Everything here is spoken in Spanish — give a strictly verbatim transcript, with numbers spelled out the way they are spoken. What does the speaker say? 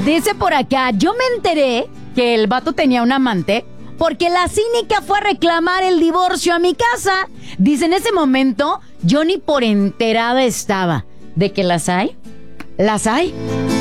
Dice por acá, yo me enteré que el vato tenía un amante porque la cínica fue a reclamar el divorcio a mi casa. Dice, en ese momento yo ni por enterada estaba. ¿De que las hay? ¿Las hay?